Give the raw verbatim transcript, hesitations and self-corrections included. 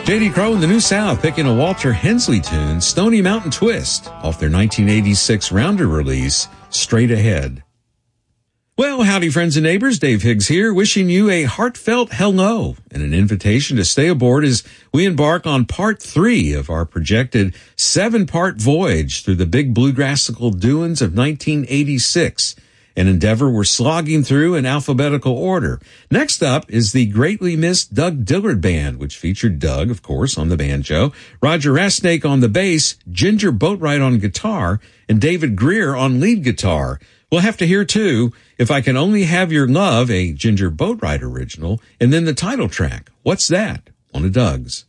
J D Crowe and the New South picking a Walter Hensley tune, Stony Mountain Twist, off their nineteen eighty-six Rounder release, Straight Ahead. Well, howdy friends and neighbors, Dave Higgs here, wishing you a heartfelt hello and an invitation to stay aboard as we embark on part three of our projected seven-part voyage through the big bluegrassical doings of nineteen eighty-six. An endeavor we're slogging through in alphabetical order. Next up is the greatly missed Doug Dillard Band, which featured Doug, of course, on the banjo, Roger Rasnake on the bass, Ginger Boatwright on guitar, and David Greer on lead guitar. We'll have to hear, too, If I Can Only Have Your Love, a Ginger Boatwright original, and then the title track, What's That? One of Doug's.